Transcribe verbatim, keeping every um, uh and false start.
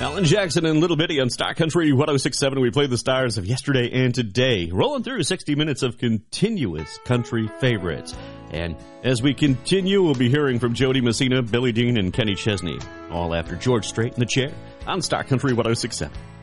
Alan Jackson and Little Bitty on Star Country one oh six point seven. We played the stars of yesterday and today, rolling through sixty minutes of continuous country favorites. And as we continue, we'll be hearing from Jody Messina, Billy Dean, and Kenny Chesney, all after George Strait in the Chair on Star Country one oh six point seven.